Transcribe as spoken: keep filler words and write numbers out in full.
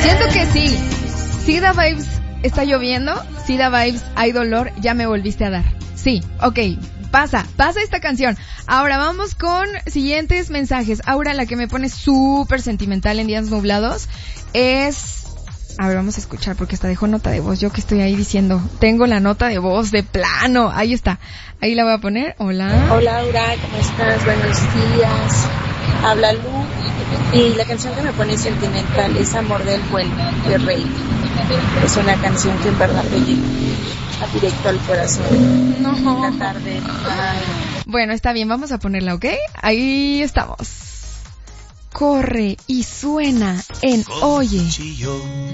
Siento que sí. Sí da vibes, está lloviendo. Sí da vibes, hay dolor, ya me volviste a dar. Sí, ok, pasa, pasa esta canción. Ahora vamos con siguientes mensajes. Aura, la que me pone súper sentimental en días nublados es... A ver, vamos a escuchar porque hasta dejó nota de voz. Yo que estoy ahí diciendo, tengo la nota de voz de plano. Ahí está, ahí la voy a poner. Hola. Hola Aura, ¿cómo estás? Buenos días. Habla Lu. Y la canción que me pone sentimental es Amor del Vuelo de Rey. Es una canción que en verdad me llega directo al corazón. No. Buena tarde. Bye. Bueno, está bien, vamos a ponerla, ¿ok? Ahí estamos. Corre y suena en Oye.